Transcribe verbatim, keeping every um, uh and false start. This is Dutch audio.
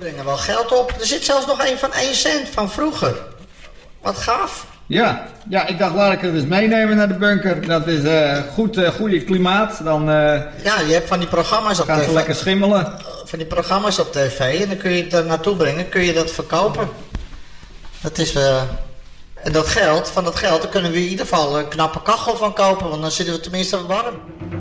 brengen wel geld op. Er zit zelfs nog een van één cent van vroeger. Wat gaaf. Ja, ja, ik dacht laat ik het eens meenemen naar de bunker. Dat is uh, goed, uh, goede klimaat. Dan uh, ja, je hebt van die programma's op gaan tv. ze lekker schimmelen. Van die programma's op tv en dan kun je het er naartoe brengen, kun je dat verkopen. Dat is... Uh, en dat geld, van dat geld, daar kunnen we in ieder geval een knappe kachel van kopen, want dan zitten we tenminste warm.